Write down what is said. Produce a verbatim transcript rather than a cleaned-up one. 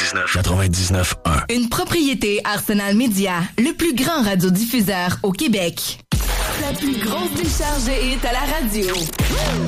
quatre-vingt-dix-neuf quatre-vingt-dix-neuf un. Une propriété Arsenal Média, le plus grand radiodiffuseur au Québec. La plus grosse décharge est à la radio.